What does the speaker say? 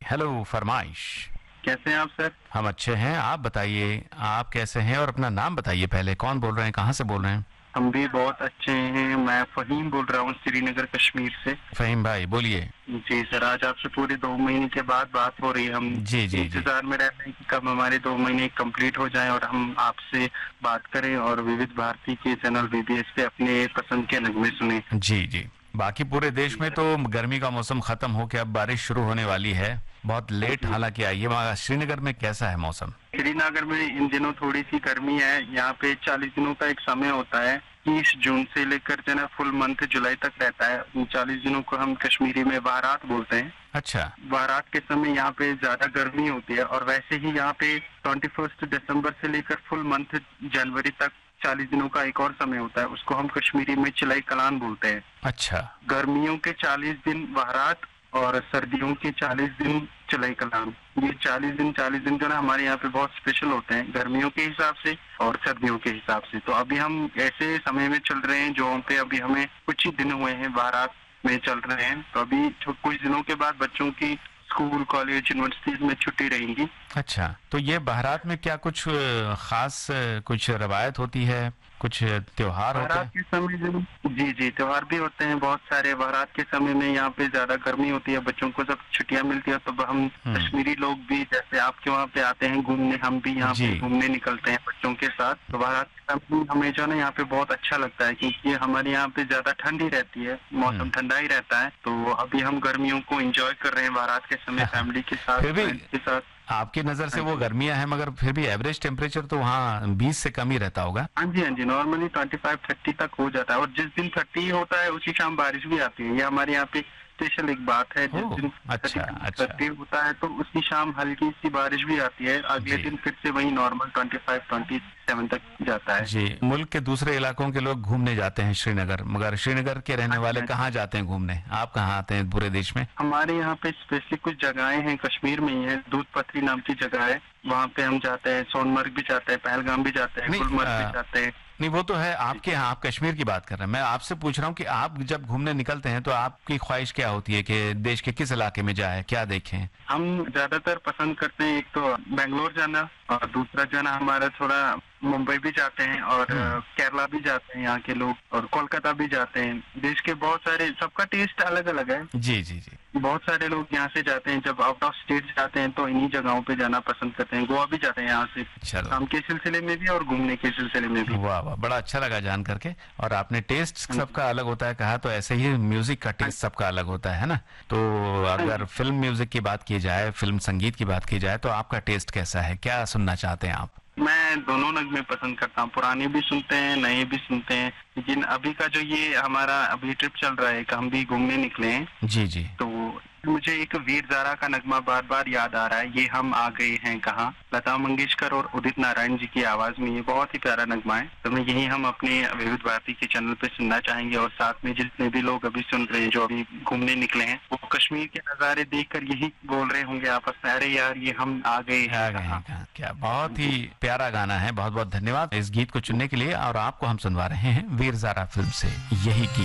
Hello फरमाइश। कैसे हैं आप सर? हम अच्छे हैं, आप बताइए आप कैसे हैं और अपना नाम बताइए पहले, कौन बोल रहे हैं, कहाँ से बोल रहे हैं? हम भी बहुत अच्छे हैं। मैं फहीम बोल रहा हूँ श्रीनगर कश्मीर से। फहीम भाई बोलिए। जी सर, आज आपसे पूरे 2 महीने के बाद बात हो रही है। हम जी जी जी। इंतजार में रहते हैं कि कब हमारे 2 महीने कंप्लीट हो जाएं और हम आपसे बात करें और विविध भारती के चैनल वीबीएस पे अपने पसंद के नगमे सुने। जी जी। बाकी पूरे देश जी में सर। तो गर्मी का मौसम खत्म होकर अब बारिश शुरू होने वाली है, बहुत लेट जी। हालांकि आई है। वहाँ श्रीनगर में कैसा है मौसम? श्रीनगर में इन दिनों थोड़ी सी गर्मी है। यहाँ पे 40 दिनों का एक समय होता है, 30 जून से लेकर जो है ना फुल मंथ जुलाई तक रहता है। उन 40 दिनों को हम कश्मीरी में बारात बोलते हैं। अच्छा। बारात के समय यहाँ पे ज्यादा गर्मी होती है और वैसे ही यहाँ पे 21 दिसंबर से लेकर फुल मंथ जनवरी तक 40 दिनों का एक और समय होता है, उसको हम कश्मीरी में चिलाई कलान बोलते हैं। अच्छा। गर्मियों के 40 दिन बारात और सर्दियों के 40 दिन चिलाई कलान। ये 40 दिन जो ना हमारे यहाँ पे बहुत स्पेशल होते हैं गर्मियों के हिसाब से और सर्दियों के हिसाब से। तो अभी हम ऐसे समय में चल रहे हैं जो पे अभी हमें कुछ ही दिन हुए हैं बारात में चल रहे हैं। तो अभी कुछ दिनों के बाद बच्चों की स्कूल कॉलेज यूनिवर्सिटीज में छुट्टी रहेंगी। अच्छा, तो ये बारात में क्या कुछ खास कुछ रवायत होती है, कुछ त्योहार होते बारात हैं? के समय जी जी त्योहार भी होते हैं बहुत सारे। बारात के समय में यहाँ पे ज्यादा गर्मी होती है, बच्चों को जब छुट्टियां मिलती है तो हम कश्मीरी लोग भी जैसे आपके वहाँ पे आते हैं घूमने, हम भी यहाँ जी पे घूमने निकलते हैं बच्चों के साथ। तो बारात के समय हमें जो है ना यहाँ पे बहुत अच्छा लगता है क्योंकि हमारे यहाँ पे ज्यादा ठंडी रहती है, मौसम ठंडा ही रहता है। तो अभी हम गर्मियों को एंजॉय कर रहे हैं बारात के समय फैमिली के साथ, फिर भी फ्रेंड्स के साथ। आपकी नजर से वो गर्मियां हैं, मगर फिर भी एवरेज टेम्परेचर तो वहाँ 20 से कम ही रहता होगा। हाँ जी हाँ जी, नॉर्मली 25-30 तक हो जाता है और जिस दिन 30 होता है उसी शाम बारिश भी आती है। ये हमारे यहाँ पे स्पेशल एक बात है। जिस ओह, दिन अच्छा अच्छा। 30 होता है तो उसी शाम हल्की सी बारिश भी आती है, अगले जी दिन फिर से वही नॉर्मल 25-27 तक जाता है। जी। मुल्क के दूसरे इलाकों के लोग घूमने जाते हैं श्रीनगर, मगर श्रीनगर के रहने वाले अच्छा। कहाँ जाते हैं घूमने? आप कहाँ आते हैं पूरे देश में? हमारे यहाँ पे स्पेशली कुछ जगहें हैं कश्मीर में ही है। दूध पथरी नाम की जगह है, वहाँ पे हम जाते हैं। सोनमर्ग भी जाते हैं, पहलगाम भी जाते हैं, नहीं गुलमर्ग भी जाते हैं। नहीं, वो तो है आपके यहाँ, आप कश्मीर की बात कर रहे हैं। मैं आपसे पूछ रहा हूँ कि आप जब घूमने निकलते हैं तो आपकी ख्वाहिश क्या होती है कि देश के किस इलाके में जाए, क्या देखें? हम ज्यादातर पसंद करते हैं एक तो बेंगलोर जाना और दूसरा जो है ना हमारा थोड़ा मुंबई भी जाते हैं और केरला भी जाते हैं यहाँ के लोग, और कोलकाता भी जाते हैं। देश के बहुत सारे, सबका टेस्ट अलग अलग है। जी जी जी। बहुत सारे लोग यहाँ से जाते हैं, जब आउट ऑफ स्टेट जाते हैं तो इन्हीं जगहों पे जाना पसंद करते हैं। गोवा भी जाते हैं यहाँ से, चलो, काम के सिलसिले में भी और घूमने के सिलसिले में भी। वाह वाह, बड़ा अच्छा लगा जान करके। और आपने टेस्ट सबका अलग होता है कहा, तो ऐसे ही म्यूजिक का टेस्ट सबका अलग होता है ना? तो अगर फिल्म म्यूजिक की बात की जाए, फिल्म संगीत की बात की जाए, तो आपका टेस्ट कैसा है, क्या सुनना चाहते हैं आप? मैं दोनों नगमे पसंद करता हूँ, पुराने भी सुनते हैं नए भी सुनते हैं। लेकिन अभी का जो ये हमारा अभी ट्रिप चल रहा है, हम भी घूमने निकले हैं, जी जी। तो मुझे एक वीर ज़ारा का नगमा बार बार याद आ रहा है, ये हम आ गए हैं कहाँ। लता मंगेशकर और उदित नारायण जी की आवाज में ये बहुत ही प्यारा नगमा है। तो मैं यही हम अपने विविध भारती के चैनल पे सुनना चाहेंगे। और साथ में जितने भी लोग अभी सुन रहे हैं जो अभी घूमने निकले हैं, वो कश्मीर के नज़ारे देखकर यही बोल रहे होंगे आपस में, अरे यार ये हम आ गए आ हैं गए कहाँ। हैं कहाँ। क्या बहुत ही प्यारा गाना है। बहुत बहुत धन्यवाद इस गीत को चुनने के लिए। और आपको हम सुनवा रहे हैं वीर ज़ारा फिल्म से यही गीत।